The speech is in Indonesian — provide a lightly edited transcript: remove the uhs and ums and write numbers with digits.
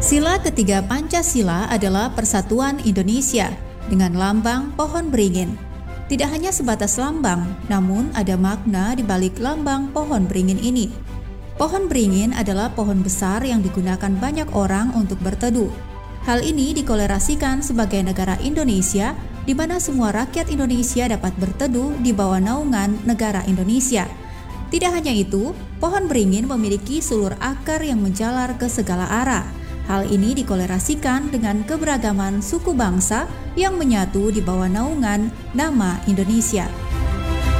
Sila ketiga Pancasila adalah Persatuan Indonesia dengan lambang pohon beringin. Tidak hanya sebatas lambang, namun ada makna di balik lambang pohon beringin ini. Pohon beringin adalah pohon besar yang digunakan banyak orang untuk berteduh. Hal ini dikolerasikan sebagai negara Indonesia, di mana semua rakyat Indonesia dapat berteduh di bawah naungan negara Indonesia. Tidak hanya itu, pohon beringin memiliki sulur akar yang menjalar ke segala arah. Hal ini dikolerasikan dengan keberagaman suku bangsa yang menyatu di bawah naungan nama Indonesia.